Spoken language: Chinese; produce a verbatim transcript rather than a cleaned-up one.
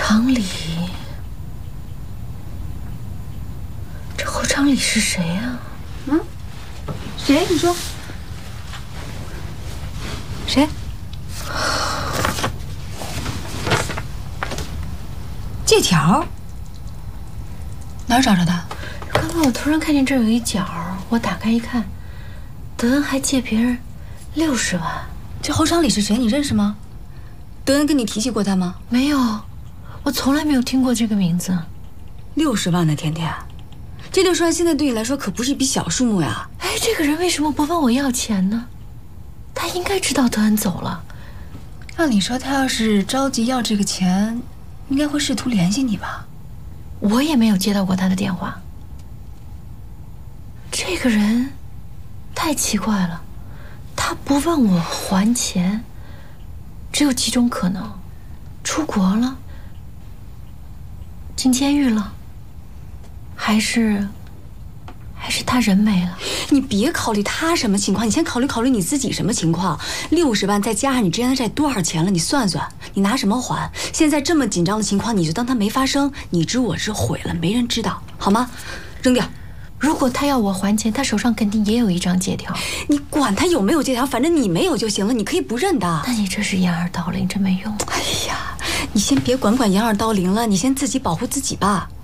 昌礼，这侯昌礼是谁呀？ 嗯，谁？你说谁？借条？哪儿找着的？ 刚刚我突然看见这儿有一角，我打开一看，德恩还借别人六十万。 这侯昌礼是谁？你认识吗？德恩跟你提起过他吗？ 没有，我从来没有听过这个名字。 六十万呢，甜甜，这六十万现在对你来说可不是一笔小数目呀。 哎，这个人为什么不问我要钱呢？他应该知道德恩走了。 按理说，他要是着急要这个钱，应该会试图联系你吧？ 我也没有接到过他的电话。这个人太奇怪了，他不问我还钱，只有几种可能：出国了，进监狱了，还是还是他人没了。 你别考虑他什么情况，你先考虑考虑你自己什么情况。六十万再加上你之前的债多少钱了？你算算，你拿什么还？现在这么紧张的情况，你就当他没发生，你知我知，毁了没人知道，好吗？扔掉。 如果他要我还钱，他手上肯定也有一张借条。 你管他有没有借条，反正你没有就行了，你可以不认的。 那你这是掩耳盗铃，真没用。 哎呀，你先别管管掩耳盗铃了，你先自己保护自己吧。